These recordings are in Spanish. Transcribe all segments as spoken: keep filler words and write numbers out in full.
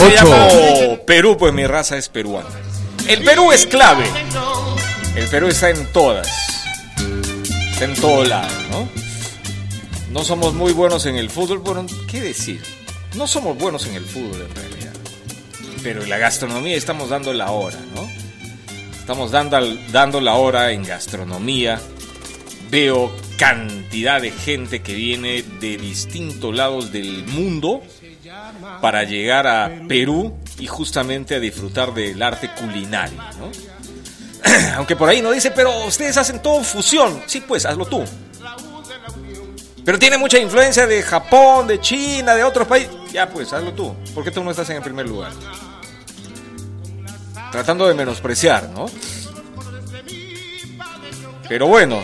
me llamo Perú, pues mi raza es peruana. El Perú es clave. El Perú está en todas. Está en todo lado, ¿no? No somos muy buenos en el fútbol. Bueno, ¿qué decir? No somos buenos en el fútbol en realidad. Pero en la gastronomía estamos dando la hora, ¿no? Estamos dando, dando la hora en gastronomía. Veo cantidad de gente que viene de distintos lados del mundo para llegar a Perú y justamente a disfrutar del arte culinario, ¿no? Aunque por ahí no dice, pero ustedes hacen todo fusión. Sí, pues, hazlo tú. Pero tiene mucha influencia de Japón, de China, de otros países. Ya, pues, hazlo tú. ¿Por qué tú no estás en el primer lugar? Tratando de menospreciar, ¿no? Pero bueno,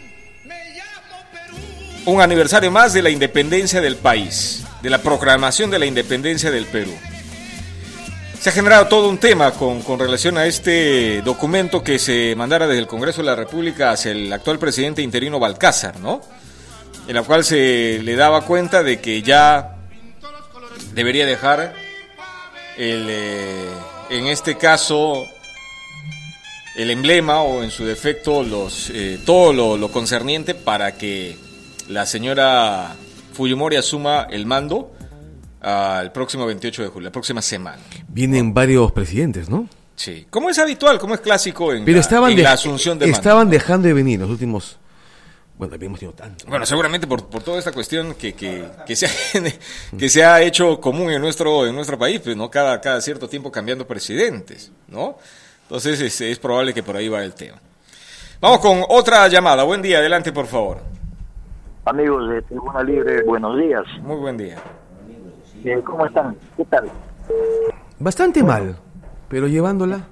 un aniversario más de la independencia del país, de la proclamación de la independencia del Perú. Se ha generado todo un tema con, con relación a este documento que se mandara desde el Congreso de la República hacia el actual presidente interino Balcázar, ¿no? En la cual se le daba cuenta de que ya debería dejar el, eh, en este caso, el emblema o en su defecto los eh, todo lo, lo concerniente para que la señora Fujimori asuma el mando al uh, próximo veintiocho de julio, la próxima semana. Vienen varios presidentes, ¿no? Sí, como es habitual, como es clásico en, Pero la, estaban en de, la asunción de estaban mando. dejando de venir los últimos... Bueno, habíamos tenido tanto. Bueno, seguramente por, por toda esta cuestión que, que, que, se ha, que se ha hecho común en nuestro, en nuestro país, pues, ¿no? Cada, cada cierto tiempo cambiando presidentes, ¿no? Entonces es, es probable que por ahí va el tema. Vamos con otra llamada. Buen día, adelante, por favor. Amigos de Tribuna Libre, buenos días. Muy buen día. Eh, ¿Cómo están? ¿Qué tal? Bastante mal, pero llevándola.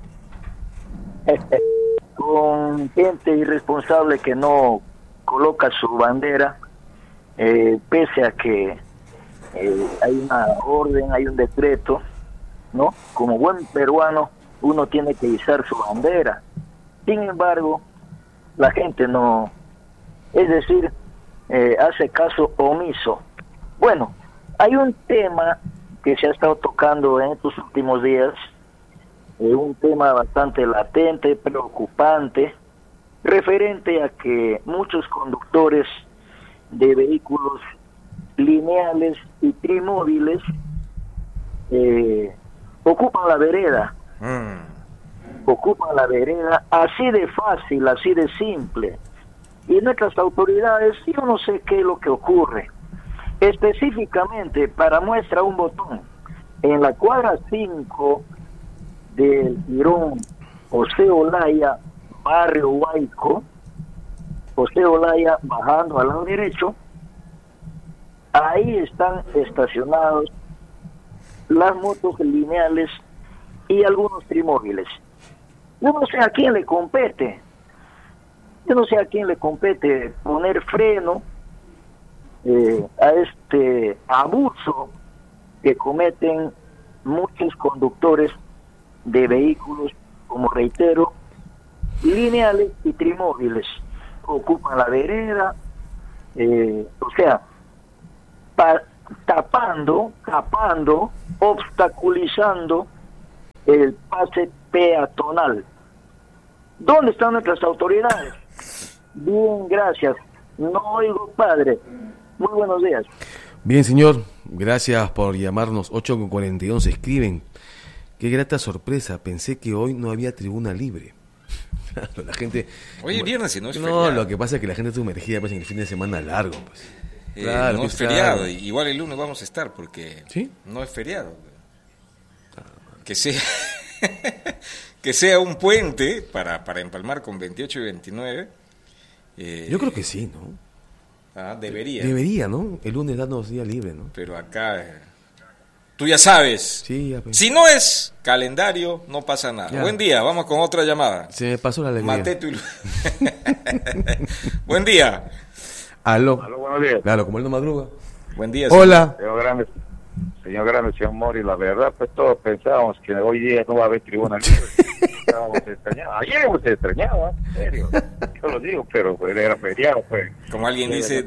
Con gente irresponsable que no coloca su bandera, eh, pese a que eh, hay una orden, hay un decreto, ¿no? Como buen peruano, uno tiene que izar su bandera. Sin embargo, la gente no, es decir, eh, hace caso omiso. Bueno, hay un tema que se ha estado tocando en estos últimos días, eh, un tema bastante latente, preocupante, referente a que muchos conductores de vehículos lineales y trimóviles eh, ocupan la vereda, mm. ocupan la vereda así de fácil, así de simple. Y nuestras autoridades, yo no sé qué es lo que ocurre. Específicamente, para muestra un botón, en la cuadra cinco del Girón José Olaya, barrio Huayco, José Olaya bajando al lado derecho, ahí están estacionados las motos lineales y algunos trimóviles. Yo no sé a quién le compete, yo no sé a quién le compete poner freno Eh, a este abuso que cometen muchos conductores de vehículos, como reitero, lineales y trimóviles. Ocupan la vereda, eh, o sea, pa- tapando, tapando, obstaculizando el pase peatonal. ¿Dónde están nuestras autoridades? Bien, gracias. No oigo, padre. Muy buenos días. Bien, señor, gracias por llamarnos. Ocho con cuarenta y once escriben. Qué grata sorpresa, pensé que hoy no había tribuna libre. La gente... Hoy es viernes y no es no, feriado. Lo que pasa es que la gente está sumergida pues, en el fin de semana largo. Pues. Eh, claro, no es pues, feriado, claro. igual el lunes vamos a estar porque ¿sí? No es feriado. Que sea que sea un puente para, para empalmar con veintiocho y veintinueve. Eh, Yo creo que sí, ¿no? Ah, debería. Debería, ¿no? El lunes darnos día libre, ¿no? Pero acá, eh, tú ya sabes. Sí, ya, pues. Si no es calendario, no pasa nada. Ya. Buen día, vamos con otra llamada. Se me pasó la alegría. Mateto y Lu- Buen día. Aló. Aló, buenos días. Claro, como él no madruga. Buen día. Hola. Señor Grande, señor Grande, señor Mori, la verdad, pues todos pensábamos que hoy día no va a haber tribuna libre. Estábamos extrañados. Ayer hemos extrañado, ¿eh? En serio. Yo lo digo, pero pues, era feriado, pues. Como alguien dice,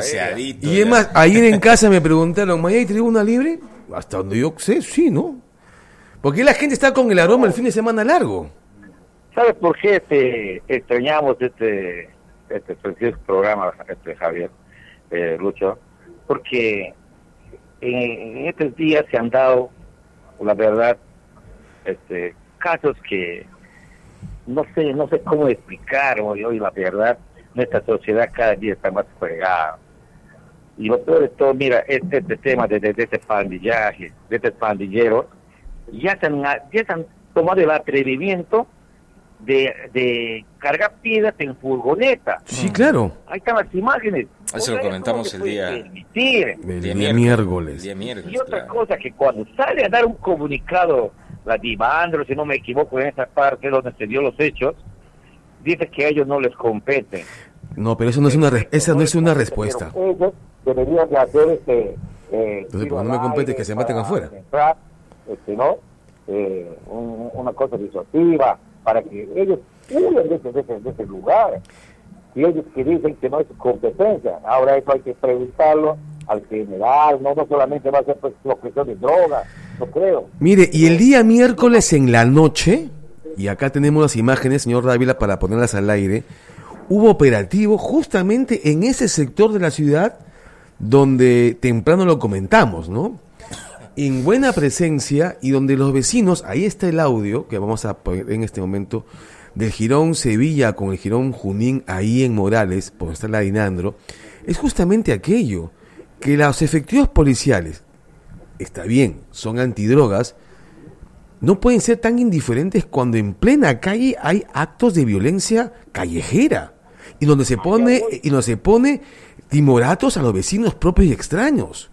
demasiadito. Y es más, ayer en casa me preguntaron, ¿mañana hay tribuna libre? Hasta donde yo sé, sí, ¿no? Porque la gente está con el aroma el fin de semana largo. ¿Sabes por qué este, extrañamos este, este precioso programa, este Javier, eh, Lucho? Porque en, en estos días se han dado, la verdad, este, casos que no sé, no sé cómo explicar hoy, hoy la verdad, nuestra sociedad cada día está más fregada. Y lo peor de todo, mira, este, este tema de, de, de este pandillaje, de este pandillero, ya se han, ya se han tomado el atrevimiento de, de cargar piedras en furgoneta. Sí, claro. Ahí están las imágenes. Eso lo comentamos el día, el día, día miércoles. Día miércoles. Y otra claro. cosa, que cuando sale a dar un comunicado la Divandro, si no me equivoco, en esa parte donde se dio los hechos, dice que a ellos no les compete. No, pero eso no es una re- esa no es una respuesta. Pero ellos deberían de hacer este... Eh, Entonces, ¿por qué no me compete que se maten afuera? Entrar, este, ¿no? Eh, un, una cosa disuasiva, para que ellos huyan de ese, de, ese, de ese lugar. Y ellos que dicen que no es su competencia. Ahora eso hay que preguntarlo al general, no, no solamente va a ser pues, cuestión de droga, no creo. Mire, y el día miércoles en la noche, y acá tenemos las imágenes, señor Dávila, para ponerlas al aire, hubo operativo justamente en ese sector de la ciudad donde temprano lo comentamos, ¿no? En buena presencia y donde los vecinos, ahí está el audio que vamos a poner en este momento, del Jirón Sevilla con el Jirón Junín ahí en Morales, por donde está la Dinandro, es justamente aquello, que los efectivos policiales, está bien, son antidrogas, no pueden ser tan indiferentes cuando en plena calle hay actos de violencia callejera y donde se pone y donde se pone timoratos a los vecinos propios y extraños.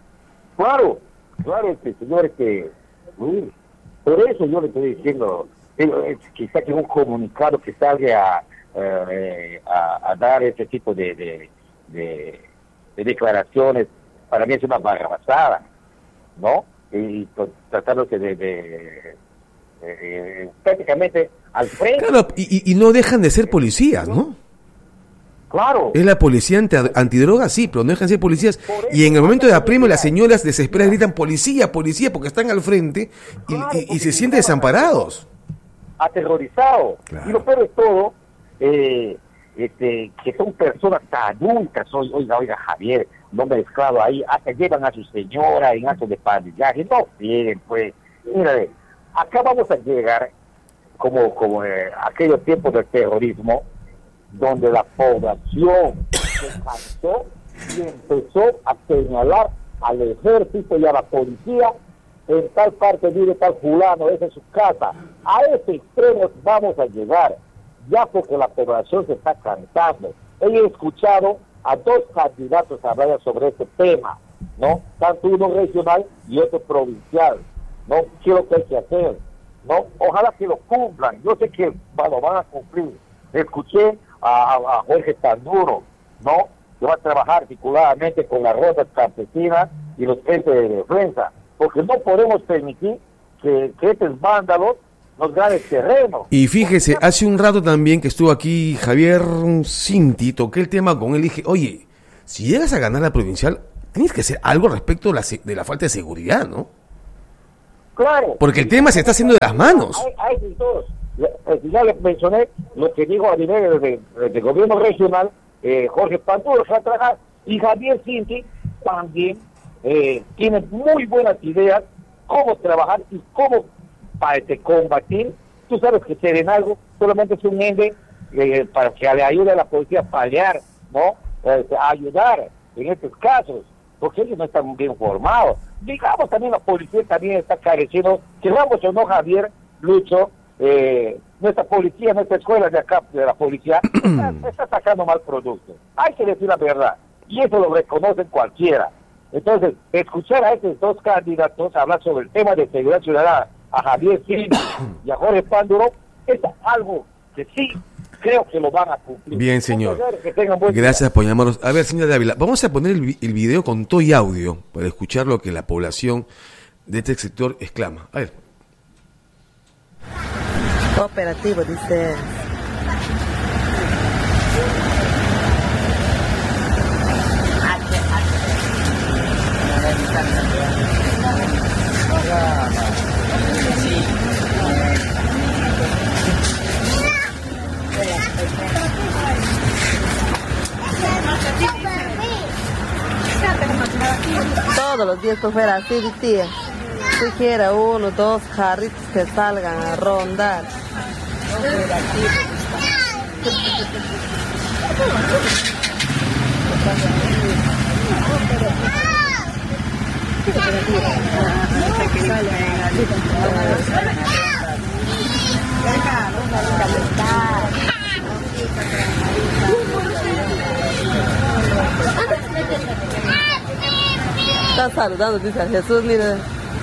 Claro, claro, este señor que uy, por eso yo le estoy diciendo, eh, quizá que un comunicado que salga a, eh, a, a dar ese tipo de, de, de, de declaraciones, para mí es una barrabasada, ¿no? Y to- tratándose de, de, de, de prácticamente al frente. Claro, y, y, y no dejan de ser policías, ¿no? Claro. Es la policía anti, antidroga, sí, pero no dejan de ser policías. Y en el momento de apremio las señoras desesperadas gritan policía, policía, porque están al frente y, Claro, y, y se sienten desamparados. Aterrorizado. Claro. Y lo peor de todo, eh, este, que son personas adultas, hoy, oiga, oiga, Javier, no mezclado ahí, hasta llevan a su señora en actos de pandillaje, no bien, pues, mire, acá vamos a llegar como, como eh, aquellos tiempos del terrorismo, donde la población se cansó y empezó a señalar al ejército y a la policía, en tal parte vive tal fulano, esa es su casa. A ese extremo vamos a llegar, ya porque la población se está cansando. He escuchado a dos candidatos hablar sobre este tema, ¿no? Tanto uno regional y otro provincial, ¿no? ¿Qué es lo que hay que hacer? ¿No? Ojalá que lo cumplan. Yo sé que bueno, van a cumplir. Escuché a, a, a Jorge Panduro, ¿no? Que va a trabajar articuladamente con las rondas campesinas y los entes de defensa, porque no podemos permitir que, que estos vándalos nos ganen terreno. Y fíjese, hace un rato también que estuvo aquí Javier Cinti, toqué el tema con él y dije, oye, si llegas a ganar la provincial, tienes que hacer algo respecto de la, de la falta de seguridad, ¿no? Claro. Porque el tema se está haciendo de las manos. A, a esos dos. Ya les mencioné lo que dijo a nivel de, de, de gobierno regional, eh, Jorge Panduro, que va a trabajar, y Javier Cinti también eh, tiene muy buenas ideas cómo trabajar y cómo para este, combatir. Tú sabes que Serenalgo solamente es un ente eh, para que le ayude a la policía a paliar, ¿no? Eh, a ayudar en estos casos, porque ellos no están bien formados. Digamos, también la policía también está careciendo, queramos o no, Javier, Lucho, eh, nuestra policía, nuestra escuela de acá, de la policía, está, está sacando mal producto. Hay que decir la verdad, y eso lo reconocen cualquiera. Entonces, escuchar a estos dos candidatos hablar sobre el tema de seguridad ciudadana, a Javier Cinti y a Jorge Panduro, es algo que sí creo que lo van a cumplir. Bien, señor. Que tengan buen Gracias por llamarnos. A ver, señora Dávila, vamos a poner el, vi- el video con todo y audio para escuchar lo que la población de este sector exclama. A ver. Operativo, dice. los días esto fuera así, tía. Siquiera uno, dos jarritos que salgan a rondar. Está saludando, dice a Jesús, mira.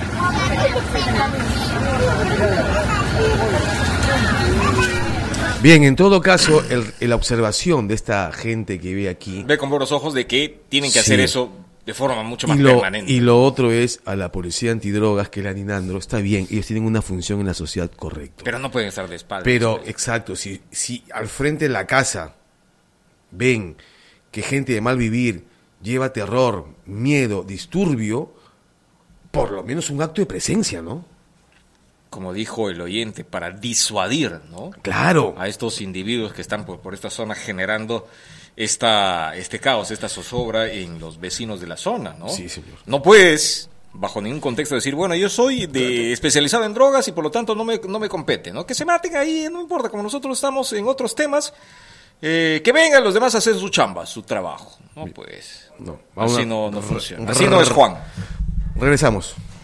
Bien, en todo caso, el, la observación de esta gente que ve aquí... Ve con buenos ojos de que tienen que Sí. hacer eso de forma mucho más y lo, permanente. y lo otro es a la policía antidrogas, que es la Ninandro, está bien, ellos tienen una función en la sociedad, correcto. Pero no pueden estar de espaldas. Pero, exacto, si, si al frente de la casa ven que gente de mal vivir lleva terror, miedo, disturbio, por lo menos un acto de presencia, ¿no? Como dijo el oyente, para disuadir, ¿no? Claro. A estos individuos que están por, por esta zona generando esta, este caos, esta zozobra en los vecinos de la zona, ¿no? Sí, señor. No puedes, bajo ningún contexto, decir, bueno, yo soy de especializado en drogas y por lo tanto no me, no me compete, ¿no? Que se maten ahí, no importa, como nosotros estamos en otros temas, eh, que vengan los demás a hacer su chamba, su trabajo. No, pues, No, vamos así a- no, no funciona. Así no es Juan. Regresamos.